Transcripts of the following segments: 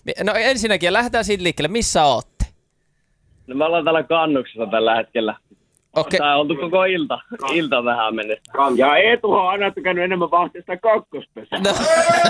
No ensinnäkin lähdetään siitä liikkeelle. Missä ootte? No me ollaan täällä Kannuksessa tällä hetkellä. Okei. Tää on oltu koko ilta tähän mennessä. Ja Eetuhan on aina tykännyt enemmän vahtistaa kakkospesää. No.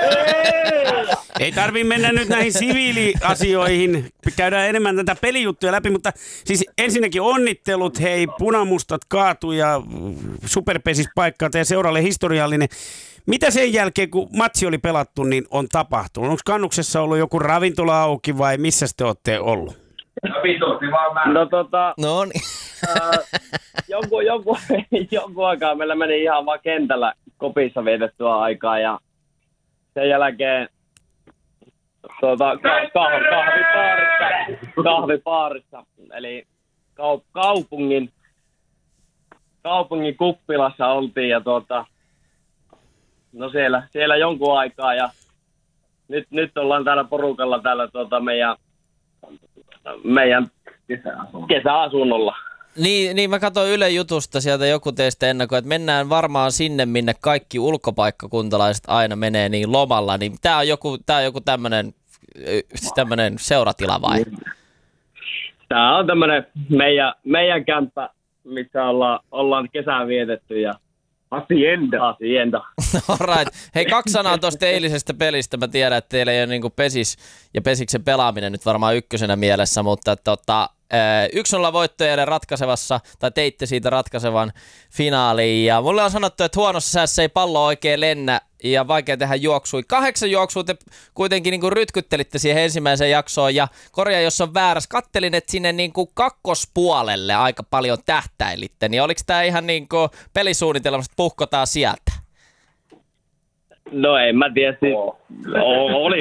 Ei tarvii mennä nyt näihin siviiliasioihin. Käydään enemmän tätä pelijuttuja läpi, mutta siis ensinnäkin onnittelut, hei, punamustat kaatu ja superpesispaikkaa teidän seuralle historiallinen. Mitä sen jälkeen, kun matsi oli pelattu, niin on tapahtunut? Onko Kannuksessa ollut joku ravintola auki vai missä te olette ollut? No niin. Jonkun aikaa meillä meni ihan vaan kentällä kopissa vietettyä aikaa ja sen jälkeen kahvipaarissa, eli kaupungin kuppilassa oltiin ja no siellä jonkun aikaa ja nyt ollaan täällä porukalla täällä meidän kesäasunnolla. Niin mä katsoin Yle Jutusta sieltä joku teistä ennakoi, että mennään varmaan sinne, minne kaikki ulkopaikkakuntalaiset aina menee niin lomalla. Niin tää on joku tämmönen seuratila vai? Tää on tämmönen meidän kämppä, missä ollaan kesää vietetty ja Hacienda. Alright. Hei, 2 sanaa tuosta eilisestä pelistä. Mä tiedän, että teillä ei ole niinku pesis ja pesiksen pelaaminen nyt varmaan ykkösenä mielessä, mutta 1-0 voittojen ratkaisevassa, tai teitte siitä ratkaisevan finaaliin. Ja mulle on sanottu, että huonossa säässä ei pallo oikein lennä ja vaikea tehdä juoksui. 8 juoksua te kuitenkin niinku rytkyttelitte siihen ensimmäiseen jaksoon ja korjaa, jos on väärässä. Kattelin, että sinne niinku kakkospuolelle aika paljon tähtäilitte. Niin oliko tää ihan niinku pelisuunnitelmasta puhkotaan sieltä? No en mä tiedä. Oli.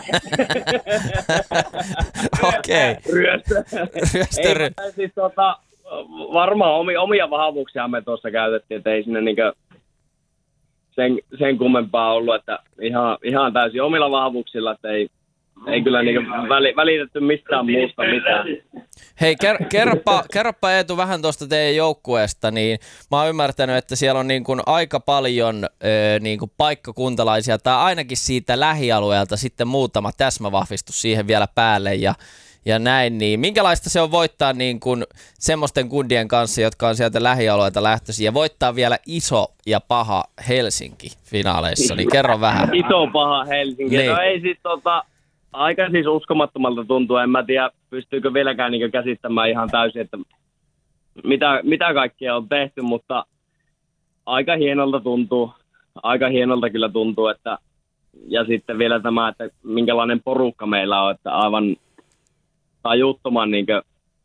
Okei. Ryöstö. Ryöstö. Siis varmaan omia vahvuuksia me tuossa käytettiin, että ei sinne niinkö sen kummempaa ollut, että ihan täysin omilla vahvuuksilla, että ei kyllä niinkö välitetty mistään muusta mitään. Hei, kerropa Eetu vähän tuosta teidän joukkueesta, niin mä oon ymmärtänyt, että siellä on niin kuin aika paljon niin kuin paikkakuntalaisia, tai ainakin siitä lähialueelta sitten muutama täsmävahvistus siihen vielä päälle ja näin, niin minkälaista se on voittaa niin kuin semmoisten kundien kanssa, jotka on sieltä lähialueelta lähtöisiä, ja voittaa vielä iso ja paha Helsinki finaaleissa, niin kerro vähän. Iso paha Helsinki, niin. No ei siis aika siis uskomattomalta tuntuu, en mä tiedä pystyykö vieläkään niin käsittämään ihan täysin, että mitä kaikkea on tehty, mutta aika hienolta kyllä tuntuu, että ja sitten vielä tämä, että minkälainen porukka meillä on, että aivan tajuttoman niinkö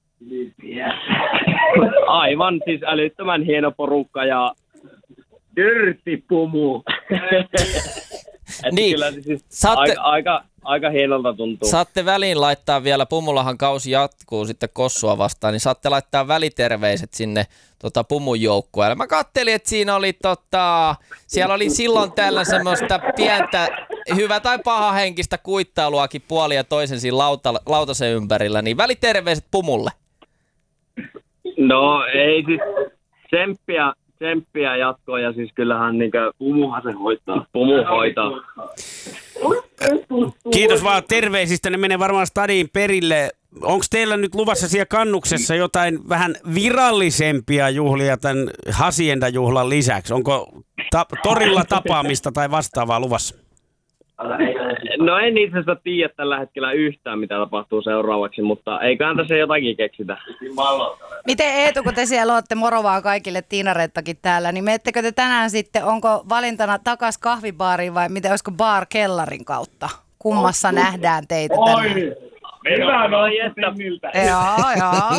aivan siis älyttömän hieno porukka ja Dirty pumu. Niin, kyllä siis saatte, aika hienolta tuntuu. saatte väliin laittaa vielä, Pumulahan kausi jatkuu sitten Kossua vastaan, niin saatte laittaa väliterveiset sinne Pumun joukkueelle. Mä kattelin, että siinä oli siellä oli silloin tällä semmoista pientä hyvä tai paha henkistä kuittailuakin puoli ja toisen siinä lautasen ympärillä, niin väliterveiset Pumulle. No ei siis tsemppiä jatkoa ja siis kyllähän niinkö Pumuhan se hoitaa. Pumu hoitaa. Kiitos vaan terveisistä, ne menee varmaan stadiin perille. Onko teillä nyt luvassa siellä Kannuksessa jotain vähän virallisempia juhlia tämän Hacienda-juhlan lisäksi? Onko torilla tapaamista tai vastaavaa luvassa? No en itse asiassa tiedä tällä hetkellä yhtään, mitä tapahtuu seuraavaksi, mutta eiköhän tässä jotakin keksitä. Miten Eetu, kun te siellä olette, moro vaan kaikille, Tiina-Reettakin täällä, niin menettekö te tänään sitten, onko valintana takas kahvibaariin vai miten, olisiko bar kellarin kautta? Kummassa nähdään teitä tänään? Hyvä Noi, että Joo.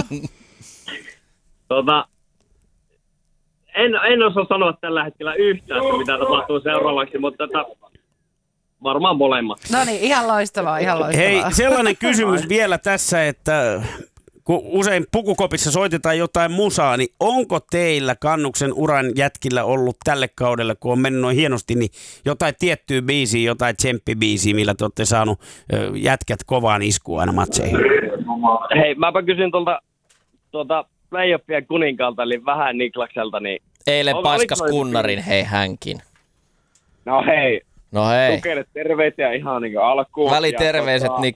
En osaa sanoa tällä hetkellä yhtään, että mitä tapahtuu seuraavaksi, mutta varmaan molemmat. No niin, ihan loistavaa. Hei, sellainen kysymys vielä tässä, että kun usein pukukopissa soitetaan jotain musaa, niin onko teillä Kannuksen uran jätkillä ollut tälle kaudelle, kun on mennyt noin hienosti, niin jotain tiettyä biisiä, jotain tsemppibiisiä, millä te olette saanut jätkät kovaan iskuun aina matseihin? Hei, mäpä kysyn tuolta playoffien kuninkaalta, eli vähän Niklakselta, niin Eilen paskas kunnarin, hei hänkin. No hei. No hei. Tukeille terveisiä ihan niin kuin alkuun. Väliterveiset